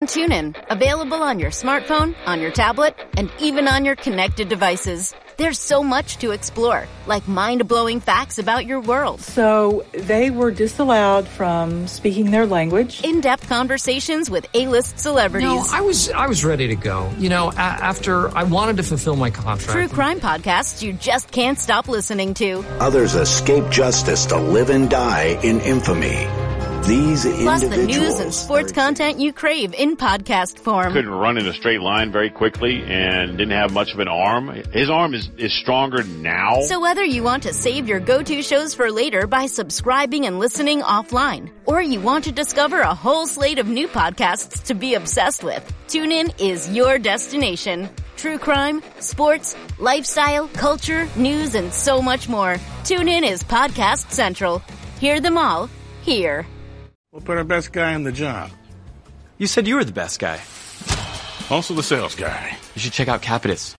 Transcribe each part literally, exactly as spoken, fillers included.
TuneIn. Available on your smartphone, on your tablet, and even on your connected devices. There's so much to explore, like mind-blowing facts about your world. So they were disallowed from speaking their language. In-depth conversations with A-list celebrities. No, I was I was ready to go. You know, a- after I wanted to fulfill my contract. True crime podcasts you just can't stop listening to. Others escape justice to live and die in infamy. These Plus the individuals news and sports content you crave in podcast form. Couldn't run in a straight line very quickly and didn't have much of an arm. His arm is, is stronger now. So whether you want to save your go-to shows for later by subscribing and listening offline, or you want to discover a whole slate of new podcasts to be obsessed with, TuneIn is your destination. True crime, sports, lifestyle, culture, news, and so much more. TuneIn is Podcast Central. Hear them all here. We'll put our best guy on the job. You said you were the best guy. Also the sales guy. You should check out Capitus.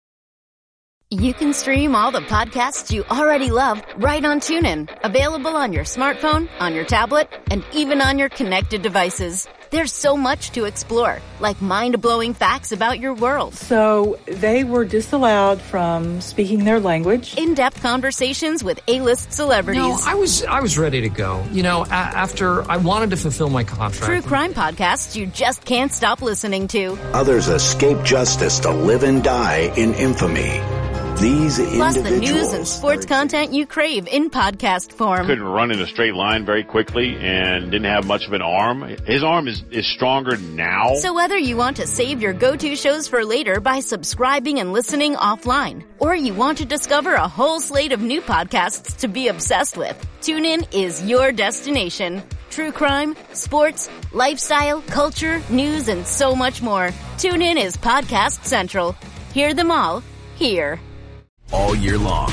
You can stream all the podcasts you already love right on TuneIn. Available on your smartphone, on your tablet, and even on your connected devices. There's so much to explore, like mind-blowing facts about your world. So they were disallowed from speaking their language. In-depth conversations with A-list celebrities. No, I was I was ready to go. You know, a- after I wanted to fulfill my contract. True crime podcasts you just can't stop listening to. Others escape justice to live and die in infamy. These Plus the individuals news and sports content you crave in podcast form. Couldn't run in a straight line very quickly and didn't have much of an arm. His arm is, is stronger now. So whether you want to save your go-to shows for later by subscribing and listening offline, or you want to discover a whole slate of new podcasts to be obsessed with, TuneIn is your destination. True crime, sports, lifestyle, culture, news, and so much more. TuneIn is Podcast Central. Hear them all here. All year long.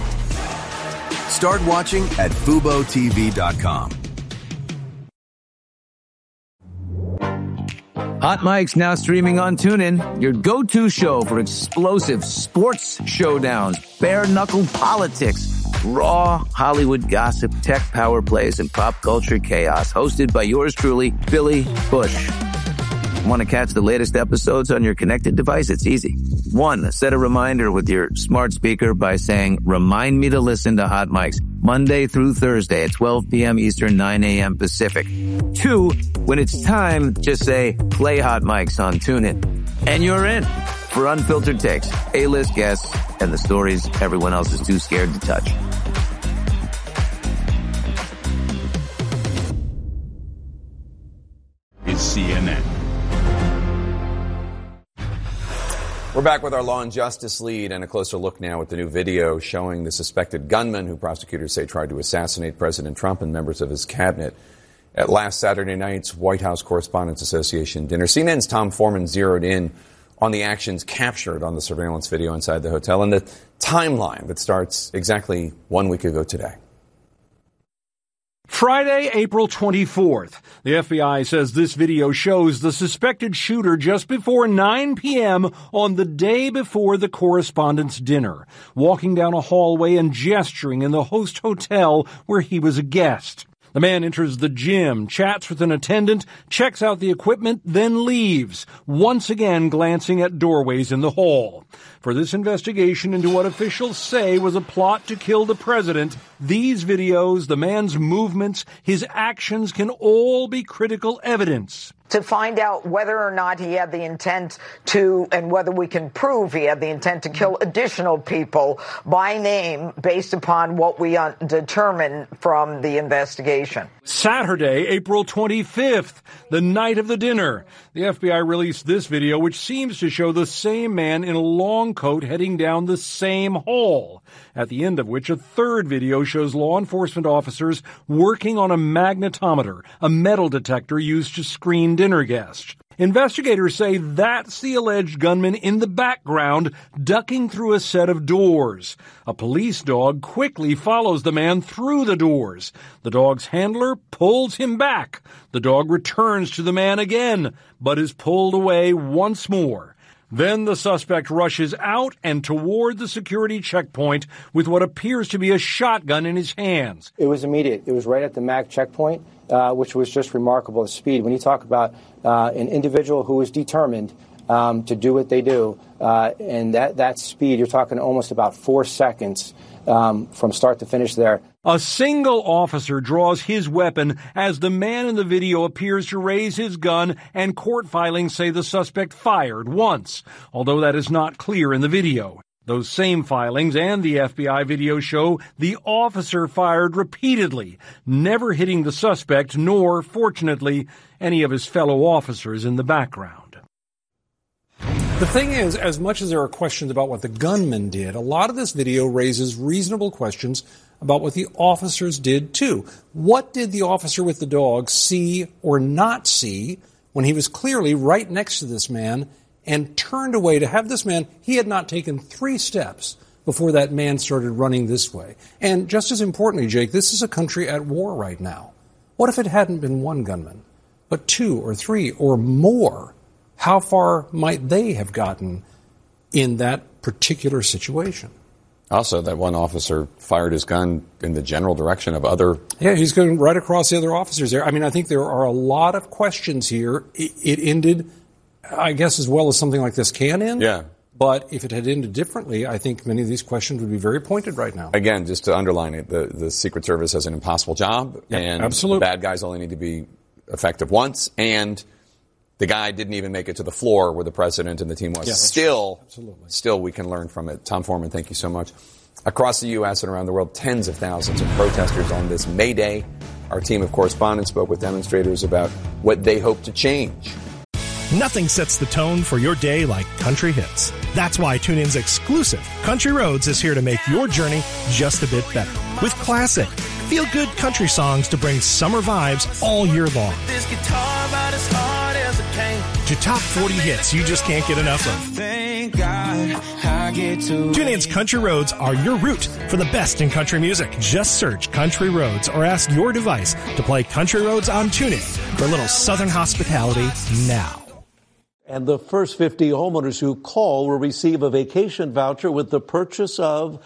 Start watching at Fubo T V dot com. Hot Mike's now streaming on TuneIn, your go-to show for explosive sports showdowns, bare-knuckle politics, raw Hollywood gossip, tech power plays, and pop culture chaos. Hosted by yours truly, Billy Bush. Want to catch the latest episodes on your connected device? It's easy. One, set a reminder with your smart speaker by saying, remind me to listen to Hot Mics Monday through Thursday at twelve p.m. Eastern, nine a.m. Pacific. Two, when it's time, just say, play Hot Mics on TuneIn. And you're in for unfiltered takes, A-list guests, and the stories everyone else is too scared to touch. It's C N N. We're back with our Law and Justice lead and a closer look now at the new video showing the suspected gunman who prosecutors say tried to assassinate President Trump and members of his cabinet at last Saturday night's White House Correspondents Association dinner. C N N's Tom Foreman zeroed in on the actions captured on the surveillance video inside the hotel and the timeline that starts exactly one week ago today. Friday, April twenty-fourth. The F B I says this video shows the suspected shooter just before nine p.m. on the day before the correspondents' dinner, walking down a hallway and gesturing in the host hotel where he was a guest. The man enters the gym, chats with an attendant, checks out the equipment, then leaves, once again glancing at doorways in the hall. For this investigation into what officials say was a plot to kill the president, these videos, the man's movements, his actions can all be critical evidence. To find out whether or not he had the intent to, and whether we can prove he had the intent to kill additional people by name based upon what we un- determine from the investigation. Saturday, April twenty-fifth, the night of the dinner. The F B I released this video, which seems to show the same man in a long coat heading down the same hall, at the end of which a third video shows law enforcement officers working on a magnetometer, a metal detector used to screen dinner guests. Investigators say that's the alleged gunman in the background, ducking through a set of doors. A police dog quickly follows the man through the doors. The dog's handler pulls him back. The dog returns to the man again, but is pulled away once more. Then the suspect rushes out and toward the security checkpoint with what appears to be a shotgun in his hands. It was immediate. It was right at the Mac checkpoint. uh, which was just remarkable, the speed. When you talk about uh, an individual who is determined um, to do what they do, uh, and that, that speed, you're talking almost about four seconds um, from start to finish there. A single officer draws his weapon as the man in the video appears to raise his gun, and court filings say the suspect fired once, although that is not clear in the video. Those same filings and the F B I video show the officer fired repeatedly, never hitting the suspect nor, fortunately, any of his fellow officers in the background. The thing is, as much as there are questions about what the gunman did, a lot of this video raises reasonable questions about what the officers did, too. What did the officer with the dog see or not see when he was clearly right next to this man and turned away to have this man? He had not taken three steps before that man started running this way. And just as importantly, Jake, this is a country at war right now. What if it hadn't been one gunman, but two or three or more? How far might they have gotten in that particular situation? Also, that one officer fired his gun in the general direction of other... Yeah, he's going right across the other officers there. I mean, I think there are a lot of questions here. It, it ended, I guess, as well as something like this can end. Yeah. But if it had ended differently, I think many of these questions would be very pointed right now. Again, just to underline it, the, the Secret Service has an impossible job. Yeah, and absolutely. The bad guys only need to be effective once. And the guy didn't even make it to the floor where the president and the team was. Yeah, still, absolutely. Still, we can learn from it. Tom Foreman, thank you so much. Across the U S and around the world, tens of thousands of protesters on this May Day. Our team of correspondents spoke with demonstrators about what they hope to change. Nothing sets the tone for your day like country hits. That's why TuneIn's exclusive Country Roads is here to make your journey just a bit better. With classic, feel-good country songs to bring summer vibes all year long. This guitar about as hard as it can. To top forty hits you just can't get enough of. Thank God I get to TuneIn's Country Roads are your route for the best in country music. Just search Country Roads or ask your device to play Country Roads on TuneIn for a little southern hospitality now. And the first fifty homeowners who call will receive a vacation voucher with the purchase of...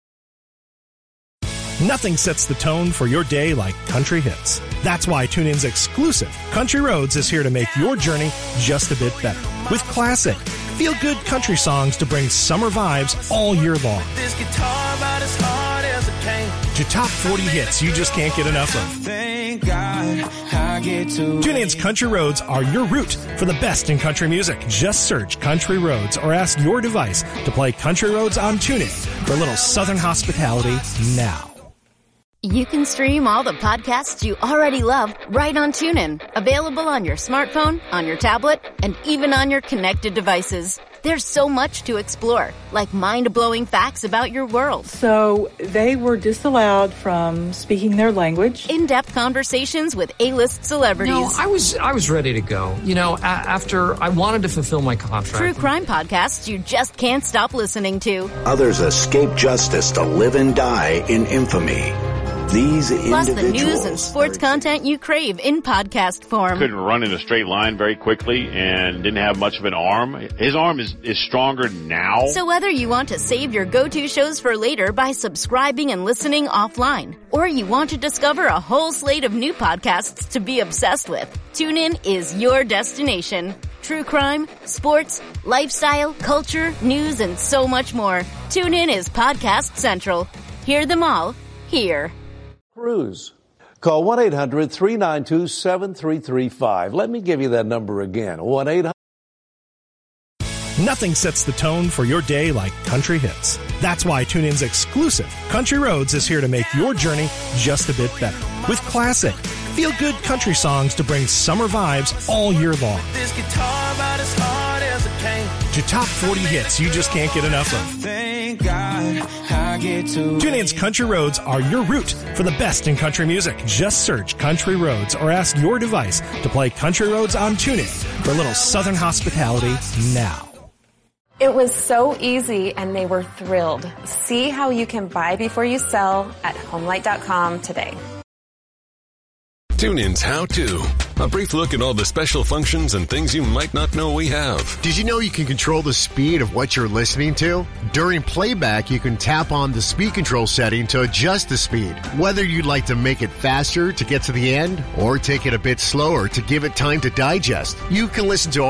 Nothing sets the tone for your day like country hits. That's why TuneIn's exclusive Country Roads is here to make your journey just a bit better. With classic, feel-good country songs to bring summer vibes all year long. This guitar about as hard as it can. To top forty hits you just can't get enough of. Thank God I get to TuneIn's Country Roads are your route for the best in country music. Just search Country Roads or ask your device to play Country Roads on TuneIn for a little southern hospitality now. You can stream all the podcasts you already love right on TuneIn. Available on your smartphone, on your tablet, and even on your connected devices. There's so much to explore, like mind-blowing facts about your world. So they were disallowed from speaking their language. In-depth conversations with A-list celebrities. No, I was I was ready to go. You know, a- after I wanted to fulfill my contract. True crime podcasts you just can't stop listening to. Others escape justice to live and die in infamy. These Plus the news individuals and sports content you crave in podcast form. Couldn't run in a straight line very quickly and didn't have much of an arm. His arm is, is stronger now. So whether you want to save your go-to shows for later by subscribing and listening offline, or you want to discover a whole slate of new podcasts to be obsessed with, TuneIn is your destination. True crime, sports, lifestyle, culture, news, and so much more. TuneIn is Podcast Central. Hear them all here. Cruise. Call one eight hundred three nine two seven three three five. Let me give you that number again. one eight hundred Nothing sets the tone for your day like country hits. That's why TuneIn's exclusive Country Roads is here to make your journey just a bit better. With classic, feel-good country songs to bring summer vibes all year long. This guitar about as hard as it can. To top forty hits you just can't get enough of. Thank God I get to TuneIn's Country Roads are your route for the best in country music. Just search Country Roads or ask your device to play Country Roads on TuneIn for a little southern hospitality now. It was so easy and they were thrilled. See how you can buy before you sell at homelight dot com today. TuneIn's How To. A brief look at all the special functions and things you might not know we have. Did you know you can control the speed of what you're listening to? During playback, you can tap on the speed control setting to adjust the speed. Whether you'd like to make it faster to get to the end or take it a bit slower to give it time to digest, you can listen to